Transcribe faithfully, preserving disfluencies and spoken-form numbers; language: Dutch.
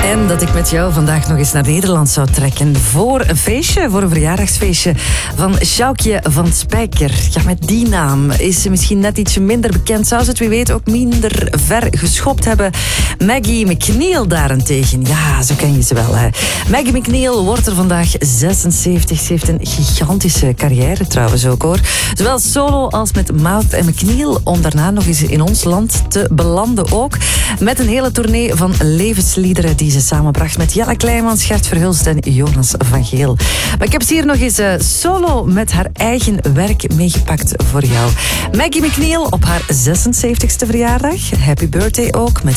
En dat ik met jou vandaag nog eens naar Nederland zou trekken voor een feestje, voor een verjaardagsfeestje van Sjoukje van Spijker. Ja, met die naam is ze misschien net ietsje minder bekend. Zou ze het wie weet ook minder ver geschopt hebben. Maggie McNeil daarentegen. Ja, zo ken je ze wel, hè. Maggie McNeil wordt er vandaag zesenzeventig. Ze heeft een gigantische carrière trouwens ook, hoor. Zowel solo als met Mouth en McNeil. Om daarna nog eens in ons land te belanden ook. Met een hele tournee van levensliederen die ze samenbracht met Jelle Kleimans, Gert Verhulst en Jonas van Geel. Maar ik heb ze hier nog eens uh, solo met haar eigen werk meegepakt voor jou. Maggie McNeil op haar zesenzeventigste verjaardag. Happy birthday ook met